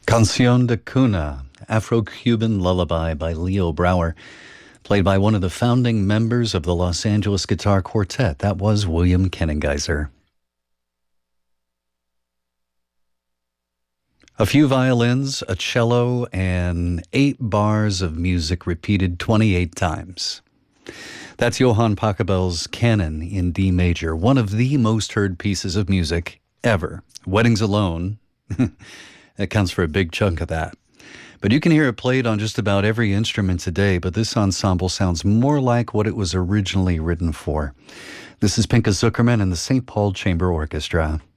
Canción de Cuna, Afro-Cuban Lullaby by Leo Brouwer, played by one of the founding members of the Los Angeles Guitar Quartet. That was William Kennengeiser. A few violins, a cello, and 8 bars of music repeated 28 times. That's Johann Pachelbel's Canon in D major, one of the most heard pieces of music ever. Weddings alone, that counts for a big chunk of that. But you can hear it played on just about every instrument today, but this ensemble sounds more like what it was originally written for. This is Pinka Zuckerman and the St. Paul Chamber Orchestra.